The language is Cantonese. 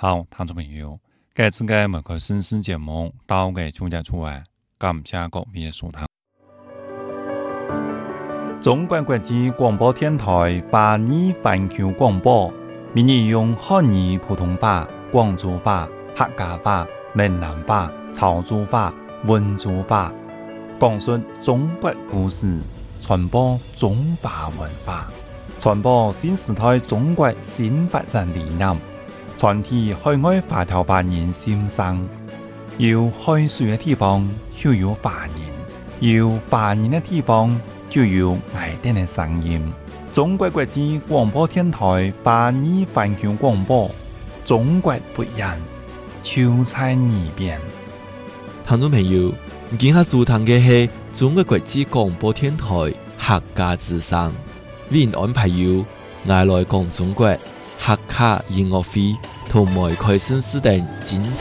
好，聽眾朋友，這次嘅文學新詩節目到嘅終結處啊，感謝各位嘅收聽。中國國際廣播電台華語環球廣播，每日用漢語普通話、廣州話、客家話、閩南話、潮州話、溫州話，講述中國故事，傳播中華文化，傳播新時代中國新發展理念，傳遞海外華僑華人心聲。有海水嘅地方就有華人，有華人嘅地方就有愛哋嘅聲音。中國國際廣播電台華語環球廣播，中國不一樣，就在耳邊。 聽眾朋友，今下收聽嘅係中國國際廣播電台客家之聲，為您安排有愛來講中國客家音樂會同埋開新詩等精彩